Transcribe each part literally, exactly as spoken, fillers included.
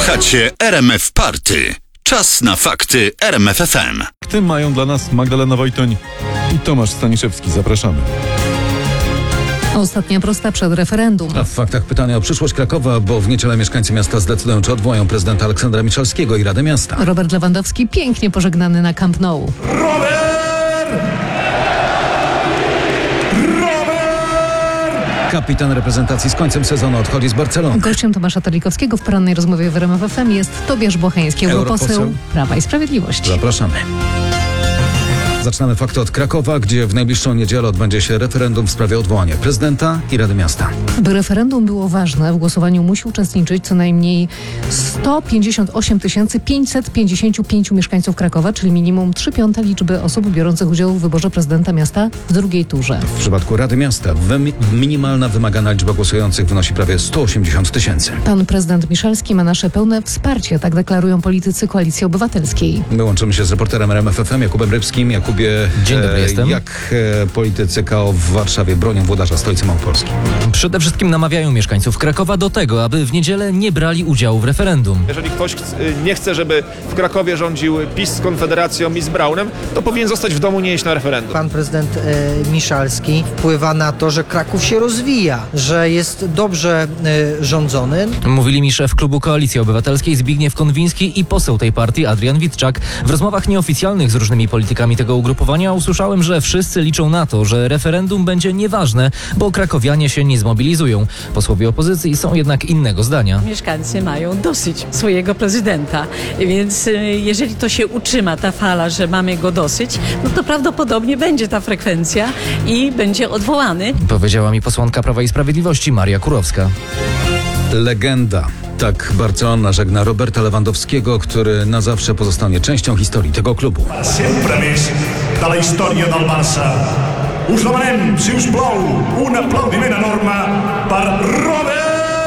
Słuchacie R M F Party. Czas na fakty R M F F M. Fakty mają dla nas Magdalena Wojtoń i Tomasz Staniszewski. Zapraszamy. Ostatnia prosta przed referendum. A w faktach pytania o przyszłość Krakowa, bo w niedzielę mieszkańcy miasta zdecydują, czy odwołają prezydenta Aleksandra Miszalskiego i Radę Miasta. Robert Lewandowski pięknie pożegnany na Camp Nou. Robert! Kapitan reprezentacji z końcem sezonu odchodzi z Barcelony. Gościem Tomasza Terlikowskiego w porannej rozmowie w R M F F M jest Tobiasz Błocheński, europoseł Europoseł Prawa i Sprawiedliwości. Zapraszamy. Zaczynamy fakty od Krakowa, gdzie w najbliższą niedzielę odbędzie się referendum w sprawie odwołania prezydenta i Rady Miasta. By referendum było ważne, w głosowaniu musi uczestniczyć co najmniej sto pięćdziesiąt osiem tysięcy pięćset pięćdziesiąt pięć mieszkańców Krakowa, czyli minimum trzy piąte liczby osób biorących udział w wyborze prezydenta miasta w drugiej turze. W przypadku Rady Miasta wy- minimalna wymagana liczba głosujących wynosi prawie sto osiemdziesiąt tysięcy. Pan prezydent Miszalski ma nasze pełne wsparcie, tak deklarują politycy Koalicji Obywatelskiej. My łączymy się z reporterem R M F F M Jakubem Rybskim. Jakubie, Dzień dobry, jestem. Jak e, politycy K O w Warszawie bronią włodarza stolicy Małopolski? Przede wszystkim namawiają mieszkańców Krakowa do tego, aby w niedzielę nie brali udziału w referendum. Jeżeli ktoś nie chce, żeby w Krakowie rządził PiS z Konfederacją i z Braunem, to powinien zostać w domu, nie iść na referendum. Pan prezydent e, Miszalski wpływa na to, że Kraków się rozwija, że jest dobrze e, rządzony. Mówili mi szef klubu Koalicji Obywatelskiej Zbigniew Konwiński i poseł tej partii Adrian Witczak. W rozmowach nieoficjalnych z różnymi politykami tego ugrupowania usłyszałem, że wszyscy liczą na to, że referendum będzie nieważne, bo krakowianie się nie zmobilizują. Posłowie opozycji są jednak innego zdania. Mieszkańcy mają dosyć swojego prezydenta, więc jeżeli to się utrzyma, ta fala, że mamy go dosyć, no to prawdopodobnie będzie ta frekwencja i będzie odwołany. Powiedziała mi posłanka Prawa i Sprawiedliwości Maria Kurowska. Legenda. Tak Barcelona żegna Roberta Lewandowskiego, który na zawsze pozostanie częścią historii tego klubu. Sempre més de la història del Barça. Us demanem, si us plau, un aplaudiment enorme per Robert!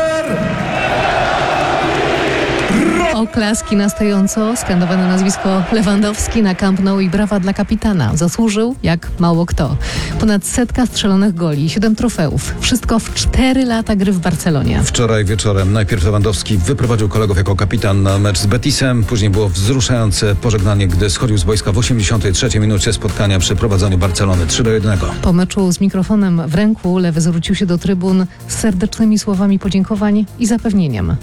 Oklaski na stojąco, skandowane nazwisko Lewandowski na Camp Nou i brawa dla kapitana. Zasłużył jak mało kto. Ponad setka strzelonych goli, siedem trofeów. Wszystko w cztery lata gry w Barcelonie. Wczoraj wieczorem najpierw Lewandowski wyprowadził kolegów jako kapitan na mecz z Betisem. Później było wzruszające pożegnanie, gdy schodził z boiska w osiemdziesiątej trzeciej minucie spotkania przy prowadzeniu Barcelony trzy do jednego. Po meczu z mikrofonem w ręku Lewy zwrócił się do trybun z serdecznymi słowami podziękowań i zapewnieniem.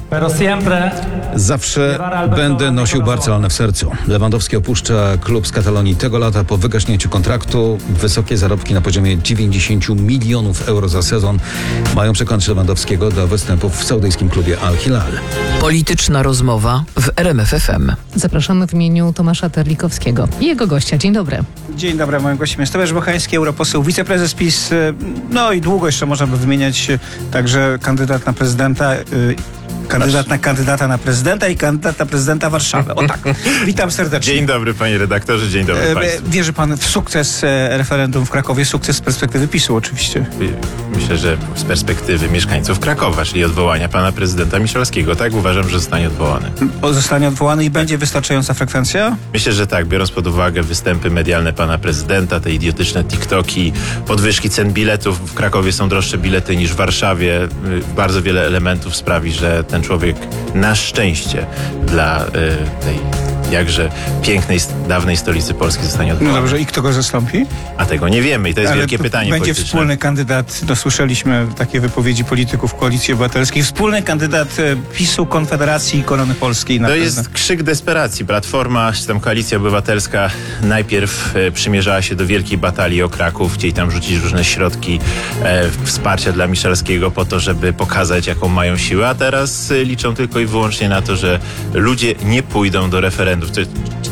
Zawsze będę nosił Barcelonę w sercu. Lewandowski opuszcza klub z Katalonii tego lata po wygaśnięciu kontraktu. Wysokie zarobki na poziomie dziewięćdziesiąt milionów euro za sezon mają przekonać Lewandowskiego do występów w saudyjskim klubie Al Hilal. Polityczna rozmowa w R M F F M. Zapraszamy w imieniu Tomasza Terlikowskiego i jego gościa. Dzień dobry. Dzień dobry, moim gościem jest Tomasz Błocheński, europoseł, wiceprezes PiS. No i długo jeszcze można by wymieniać, także kandydat na prezydenta, kandydat na kandydata na prezydenta i kandydat na prezydenta Warszawy. O tak. Witam serdecznie. Dzień dobry, panie redaktorze, dzień dobry e, państwu. Wierzy pan w sukces referendum w Krakowie, sukces z perspektywy PiSu oczywiście? Myślę, że z perspektywy mieszkańców Krakowa, czyli odwołania pana prezydenta Miszalskiego. Tak, uważam, że zostanie odwołany. O, zostanie odwołany i będzie wystarczająca frekwencja? Myślę, że tak, biorąc pod uwagę występy medialne pana prezydenta, te idiotyczne TikToki, podwyżki cen biletów. W Krakowie są droższe bilety niż w Warszawie. Bardzo wiele elementów sprawi, że ten człowiek na szczęście dla y, tej jakże pięknej, dawnej stolicy Polski zostanie odwołany. No dobrze, i kto go zastąpi? A tego nie wiemy i to jest Ale wielkie to pytanie będzie polityczne. wspólny kandydat, no słyszeliśmy takie wypowiedzi polityków Koalicji Obywatelskiej, wspólny kandydat PiSu, Konfederacji i Korony Polskiej na To prezydent. jest krzyk desperacji. Platforma, czy tam Koalicja Obywatelska najpierw e, przymierzała się do wielkiej batalii o Kraków, chcieli tam rzucić różne środki e, wsparcia dla Miszalskiego po to, żeby pokazać, jaką mają siłę, a teraz e, liczą tylko i wyłącznie na to, że ludzie nie pójdą do referendum. To,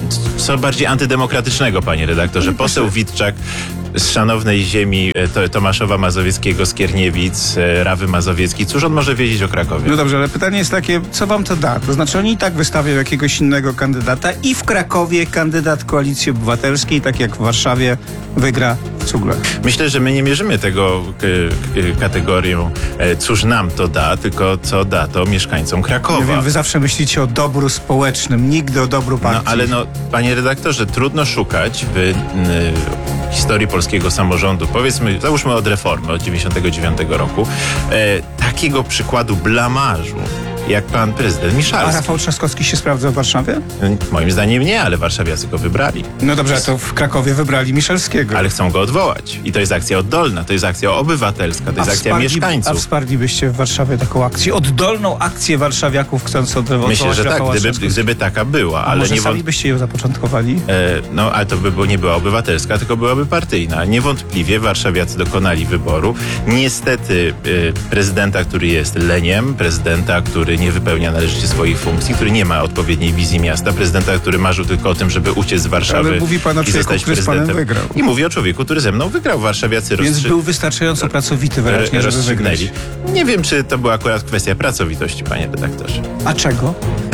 co bardziej antydemokratycznego, panie redaktorze. Poseł Witczak z szanownej ziemi to, Tomaszowa Mazowieckiego, Skierniewic, Rawy Mazowieckiej. Cóż on może wiedzieć o Krakowie? No dobrze, ale pytanie jest takie, co wam to da? To znaczy oni i tak wystawią jakiegoś innego kandydata i w Krakowie kandydat Koalicji Obywatelskiej, tak jak w Warszawie, wygra w cugle. Myślę, że my nie mierzymy tego k- k- kategorią, e, cóż nam to da, tylko co da to mieszkańcom Krakowa. Ja wiem, wy zawsze myślicie o dobru społecznym, nigdy o dobru partii. No ale no, panie redaktorze, trudno szukać w y, historii polskiego samorządu, powiedzmy, załóżmy od reformy, od dziewięćdziesiątego dziewiątego roku, e, takiego przykładu blamażu jak pan prezydent A Miszalski. Rafał Trzaskowski się sprawdza w Warszawie? Moim zdaniem nie, ale warszawiacy go wybrali. No dobrze, a to w Krakowie wybrali Miszalskiego. Ale chcą go odwołać. I to jest akcja oddolna, to jest akcja obywatelska, to jest A akcja wsparli- mieszkańców. A wsparlibyście w Warszawie taką akcję, oddolną akcję warszawiaków chcąc odwołać Myślę, że tak, Rafała gdyby, Trzaskowskiego? gdyby taka była, A ale może nie sami wąt... byście ją zapoczątkowali? e, No, ale to by było, nie była obywatelska, tylko byłaby partyjna. Niewątpliwie warszawiacy dokonali wyboru. Niestety e, prezydenta, który jest leniem, prezydenta, który nie wypełnia należycie swoich funkcji, który nie ma odpowiedniej wizji miasta, prezydenta, który marzył tylko o tym, żeby uciec z Warszawy Ale mówi pan o i człowieku, zostać który z panem prezydentem. wygrał. I mówi o człowieku, który ze mną wygrał. Warszawiacy Więc rozstrzy... był wystarczająco pracowity wyraźnie, żeby wygrać. rozstrzygnęli. Nie wiem, czy to była akurat kwestia pracowitości, panie redaktorze. A czego?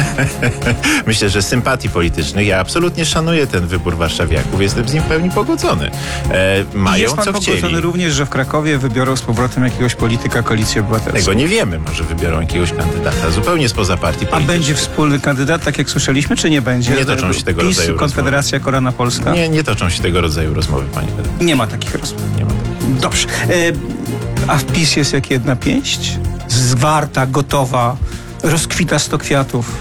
Myślę, że sympatii politycznych. Ja absolutnie szanuję ten wybór warszawiaków. Jestem z nim w pełni pogodzony. E, mają Jest pan co pogodzony chcieli. również, że w Krakowie wybiorą z powrotem jakiegoś polityka Koalicji Obywatelskiej. Tego nie wiemy. Może wybiorą jakiegoś kandydata zupełnie spoza partii A politycznej. będzie wspólny kandydat, tak jak słyszeliśmy, czy nie będzie? Nie toczą się tego PiS, rodzaju Konfederacja, Korona Polska? Nie, nie toczą się tego rodzaju rozmowy, panie redaktorze. Nie ma takich rozmów. Nie ma. Dobrze. E, a w PiS jest jak jedna pięść? Zwarta, gotowa, rozkwita sto kwiatów.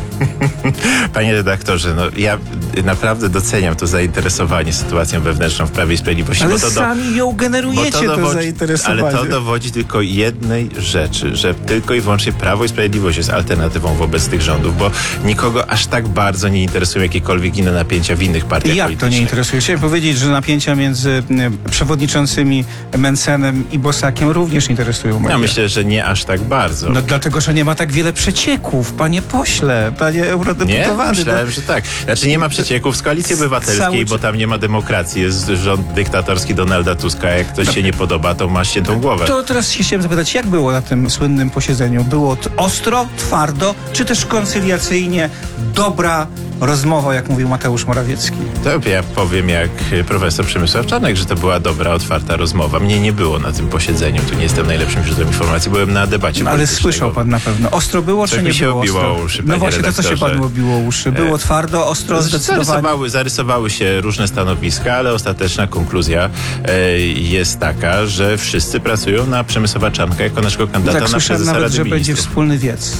Panie redaktorze, no ja naprawdę doceniam to zainteresowanie sytuacją wewnętrzną w Prawie i Sprawiedliwości. Ale bo to do... sami ją generujecie, Bo to, dowodzi- zainteresowanie. Ale to dowodzi tylko jednej rzeczy, że tylko i wyłącznie Prawo i Sprawiedliwość jest alternatywą wobec tych rządów, bo nikogo aż tak bardzo nie interesują jakiekolwiek inne napięcia w innych partiach Jak to politycznych. nie interesuje? Chciałem powiedzieć, że napięcia między m, przewodniczącymi Mencenem i Bosakiem również interesują media. Ja myślę, że nie aż tak bardzo. No dlatego, że nie ma tak wiele przecieków, panie pośle, panie Nie? eurodeputowany. Myślałem, że tak. Znaczy nie ma przecieków z Koalicji Obywatelskiej, Cały bo tam nie ma demokracji. Jest rząd dyktatorski Donalda Tuska. Jak ktoś się nie podoba, to ma ściętą głowę. To teraz się chciałem zapytać, jak było na tym słynnym posiedzeniu? Było t- ostro, twardo, czy też koncyliacyjnie dobra rozmowa, jak mówił Mateusz Morawiecki? To ja powiem jak profesor Przemysław Czarnek, że to była dobra, otwarta rozmowa. Mnie nie było na tym posiedzeniu. Tu nie jestem najlepszym źródłem informacji. Byłem na debacie No, ale politycznej, słyszał bo- pan na pewno. Ostro było, Coś czy nie mi się było obiło ostro? o uszy, No panie właśnie, to co się redaktorze. panu obiło o uszy? Było twardo, ostro, zdecydowanie? Zarysowały, zarysowały się różne stanowiska, ale ostateczna konkluzja e, jest taka, że wszyscy pracują na Przemysława Czarnka jako naszego kandydata Tak na słyszałem prezesa nawet, Rady że będzie Ministrów. wspólny wiec.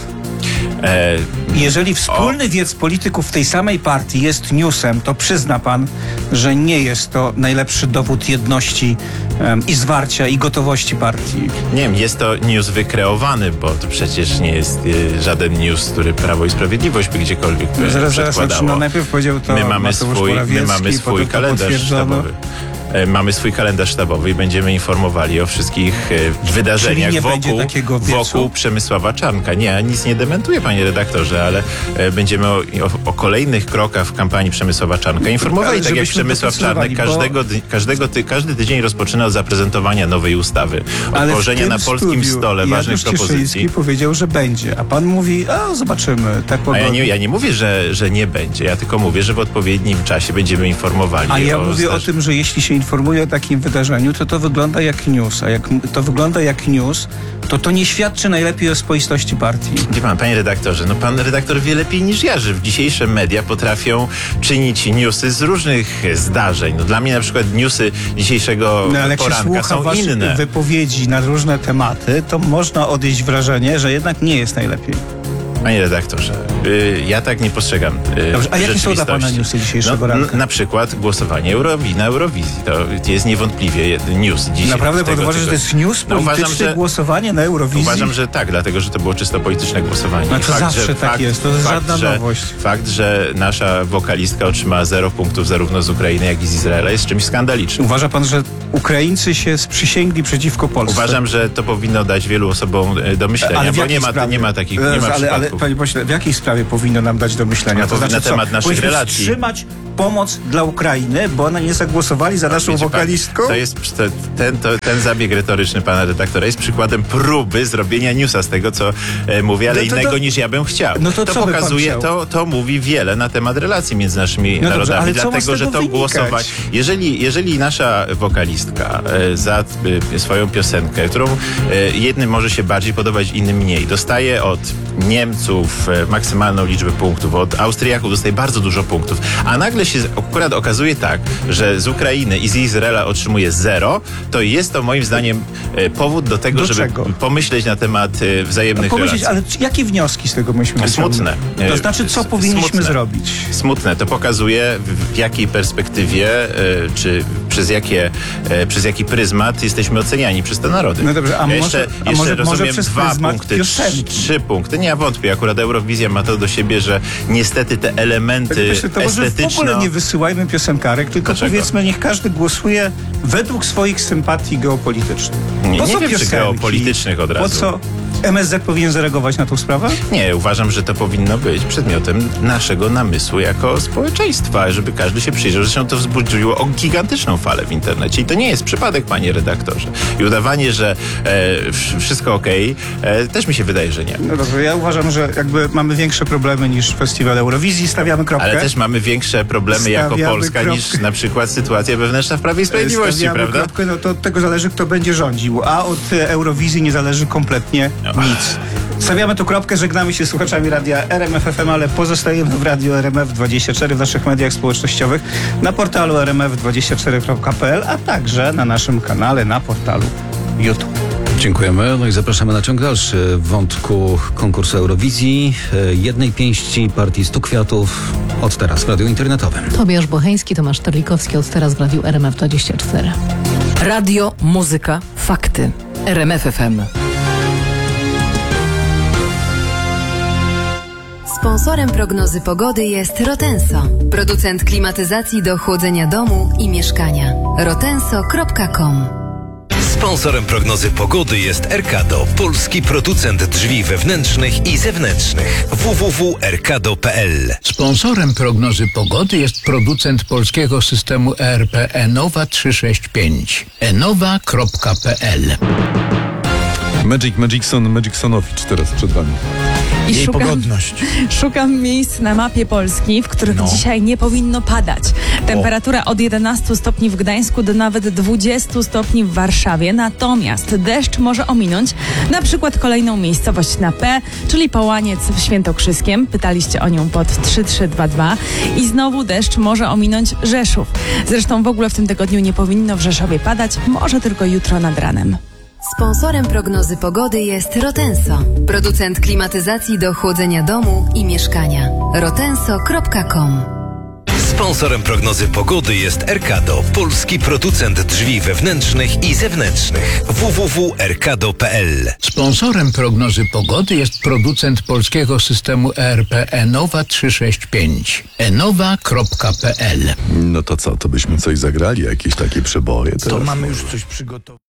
E, Jeżeli wspólny wiec polityków w tej samej partii jest newsem, to przyzna pan, że nie jest to najlepszy dowód jedności em, i zwarcia i gotowości partii. nie wiem, jest to news wykreowany, bo to przecież nie jest e, żaden news, który Prawo i Sprawiedliwość by gdziekolwiek e, Zaraz, zaraz, przedkładało. znaczy, no najpierw powiedział to My mamy Mateusz swój, my Morawiecki, mamy potem swój to kalendarz potwierdzono. sztabowy. E, Mamy swój kalendarz sztabowy i będziemy informowali o wszystkich e, wydarzeniach nie będzie wokół, takiego wiecu? wokół Przemysława Czarnka. Nie, ja nic nie dementuję, panie redaktorze, ale e, będziemy o, o, o kolejnych krokach w kampanii Przemysława Czarnka informowali, Ale tak jak żebyśmy Przemysław doprecyzowali, Czarnek bo- każdego, dni- każdego ty, każdy tydzień rozpoczyna od zaprezentowania nowej ustawy, od Ale w położenia tym na polskim studiu stole ważnych Janusz propozycji. Cieszyński powiedział, że będzie, a pan mówi, a zobaczymy, tak A ja pogodnie. nie, ja nie mówię, że, że nie będzie, ja tylko mówię, że w odpowiednim czasie będziemy informowali A ja o mówię o zdarzeniach. tym, że jeśli się informuje o takim wydarzeniu, to to wygląda jak news. A jak to wygląda jak news, to to nie świadczy najlepiej o spoistości partii. Wie pan, panie redaktorze, no pan redaktor wie lepiej niż ja, że dzisiejsze media potrafią czynić newsy z różnych zdarzeń. No dla mnie na przykład newsy dzisiejszego No, ale jak się poranka słucha są waszych inne. wypowiedzi na różne tematy, to można odnieść wrażenie, że jednak nie jest najlepiej. Panie redaktorze, y, ja tak nie postrzegam y, Dobrze, a jakie są dla pana rzeczywistości. newsy dzisiejszego no, ranka? n- Na przykład głosowanie Eurowi, na Eurowizji. To jest niewątpliwie news dzisiaj. Naprawdę z tego pan uważa, że to tygodnia. jest news No, polityczny, uważam, że- głosowanie na Eurowizji? Uważam, że tak, dlatego że to było czysto polityczne głosowanie. No I to zawsze tak jest, to jest żadna że, nowość. Fakt, że nasza wokalistka otrzymała zero punktów zarówno z Ukrainy, jak i z Izraela jest czymś skandalicznym. Uważa pan, że Ukraińcy się sprzysięgli przeciwko Polsce? Uważam, że to powinno dać wielu osobom e, do myślenia, Ale w bo jakiej nie ma, sprawie? nie ma takich nie ma ale, ale, przypadków. panie pośle, w jakiej sprawie powinno nam dać do myślenia? No to na co? temat naszych Powinniśmy relacji. wstrzymać pomoc dla Ukrainy, bo one nie zagłosowali za naszą Wiecie pan, wokalistką? To jest, to, ten, to, ten zabieg retoryczny pana redaktora jest przykładem próby zrobienia newsa z tego, co e, mówię, ale No to- innego to- niż ja bym chciał. No to co by pan pokazuje, chciał? to, to mówi wiele na temat relacji między naszymi No dobrze, narodami, ale co ma z dlatego, że tego to wynikać? głosowanie. Jeżeli, jeżeli nasza wokalistka e, za e, swoją piosenkę, którą e, jednym może się bardziej podobać, innym mniej, dostaje od Niemców e, maksymalną liczbę punktów, od Austriaków dostaje bardzo dużo punktów, a nagle się akurat okazuje tak, że z Ukrainy i z Izraela otrzymuje zero, to jest to moim zdaniem e, powód do tego, Do żeby czego? pomyśleć na temat e, wzajemnych Powiedzieć, relacji. ale c- jakie wnioski z tego myśmy Smutne. wyciągnęli? To znaczy, co S- powinniśmy smutne. zrobić? Smutne. To pokazuje, w, w jakiej perspektywie, e, czy przez, jakie, e, przez jaki pryzmat jesteśmy oceniani przez te narody. No dobrze, a Ja może- jeszcze, a jeszcze może- może rozumiem przez dwa pryzmat punkty, piosenki? trz, trzy punkty. Nie, ja wątpię. Akurat Eurowizja ma to do siebie, że niestety te elementy Myślę, to może w estetyczne... ogóle nie wysyłajmy piosenkarek, tylko Dlaczego? powiedzmy, niech każdy głosuje według swoich sympatii geopolitycznych. Nie, Po nie co wiem, czy piosenki? geopolitycznych od Po razu. co M S Z powinien zareagować na tą sprawę? Nie, uważam, że to powinno być przedmiotem naszego namysłu jako społeczeństwa, żeby każdy się przyjrzał. Zresztą to wzbudziło o gigantyczną falę w internecie i to nie jest przypadek, panie redaktorze. I udawanie, że e, wsz- wszystko okej, e, też mi się wydaje, że nie. No dobrze, ja uważam, że jakby mamy większe problemy niż festiwal Eurowizji, stawiamy kropkę. Ale też mamy większe problemy jako Stawiamy Polska kropkę. niż na przykład sytuacja wewnętrzna w Prawie i Sprawiedliwości, Stawiamy prawda? kropkę, no to od tego zależy, kto będzie rządził, a od e, Eurowizji nie zależy kompletnie nic. Stawiamy tu kropkę, żegnamy się z słuchaczami radia R M F F M, ale pozostajemy w radiu R M F dwadzieścia cztery w naszych mediach społecznościowych, na portalu r m f dwadzieścia cztery kropka p l, a także na naszym kanale na portalu YouTube. Dziękujemy. No i zapraszamy na ciąg dalszy wątku konkursu Eurowizji. e, Jednej pięści partii stu kwiatów od teraz w radiu internetowym. Tobiasz Bocheński, Tomasz Terlikowski, od teraz w Radiu R M F dwadzieścia cztery. Radio, muzyka, fakty. R M F F M. Sponsorem prognozy pogody jest Rotenso, producent klimatyzacji do chłodzenia domu i mieszkania. rotenso kropka com. Sponsorem prognozy pogody jest Erkado, polski producent drzwi wewnętrznych i zewnętrznych. w w w kropka erkado kropka p l. Sponsorem prognozy pogody jest producent polskiego systemu E R P Enowa trzysta sześćdziesiąt pięć. enowa kropka p l. Magic Magicson, Magicsonowicz teraz przed wami. I Jej szukam, pogodność. szukam miejsc na mapie Polski, w których No. dzisiaj nie powinno padać. Temperatura od jedenastu stopni w Gdańsku do nawet dwudziestu stopni w Warszawie. Natomiast deszcz może ominąć na przykład kolejną miejscowość na P, czyli Połaniec w Świętokrzyskiem. Pytaliście o nią pod trzy trzy dwa dwa. I znowu deszcz może ominąć Rzeszów. Zresztą w ogóle w tym tygodniu nie powinno w Rzeszowie padać, może tylko jutro nad ranem. Sponsorem prognozy pogody jest Rotenso, producent klimatyzacji do chłodzenia domu i mieszkania. rotenso kropka com. Sponsorem prognozy pogody jest Erkado, polski producent drzwi wewnętrznych i zewnętrznych. w w w kropka erkado kropka p l. Sponsorem prognozy pogody jest producent polskiego systemu E R P Enowa trzysta sześćdziesiąt pięć. enowa kropka p l. No to co, to byśmy coś zagrali, jakieś takie przeboje teraz? To mamy już coś przygotowane.